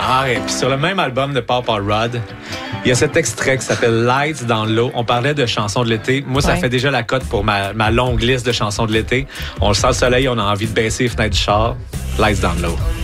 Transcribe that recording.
Ah, et puis sur le même album de Papa Rod, il y a cet extrait qui s'appelle Lights dans l'eau. On parlait de chansons de l'été. Moi, ça fait déjà la cote pour ma longue liste de chansons de l'été. On le sent le soleil, on a envie de baisser les fenêtres du char. Lights dans l'eau.